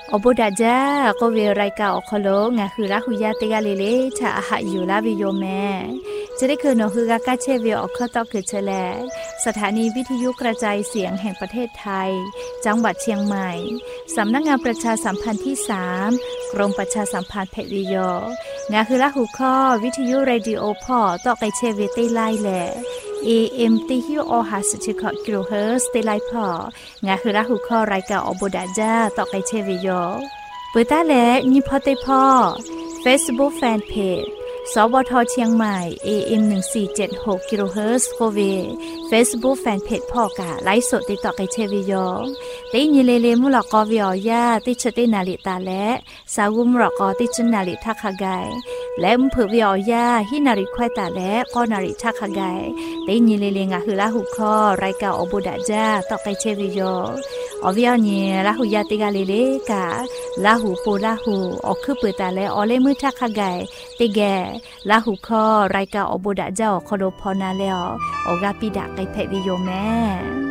อบุดาจ้าก็เวรายกาอคโลงาคือละหุยาเตกาเลเลชาอาหะอยู่ลาวิโยแม่จะได้คือนอคือกากาเชเวออคตอเกิดเชลสถานีวิทยุกระจายเสียงแห่งประเทศไทยจังหวัดเชียงใหม่สำนักงานประชาสัมพันธ์ที่3กรมประชาสัมพันธ์เพวิโยงาคือละหุข้อวิทยุเรดิโอพอตอไกเชเวเตไลแหละ AM ติฮิโอหาสชิคกิโลเฮิรตซ์เตไลพองาคือละหุข้อรายการอบุดาจ้าตอไกเชเวโยเปิดตาและนิพอเตพอ Facebook Fanpage สวทเชียงใหม่ AM 1476กิโลเฮิรตซ์โคเว Facebook Fanpage พ่อกะไลฟ์สดติดต่อไกเชวิโยได้ยินเลมุลกอวิอยาติชตินาลิตาและสาวุมรกอติชนาลิทักขะไกและมเผือวิอยาฮินาริควายตาและก็นาริทักขะไกได้ยินเลงะคือละหุคอรายการอบุดาจ้าต่อไกเชวิโยอวิยานีละหุยาติกาเลกะละหุปูละหุออกคือเปิดตาและอเลมือทักขะไกติแกละหุคอรายการอบุดาจ้าอคโดพอนาแล้วออกาปิดะไกเพวิโยแม่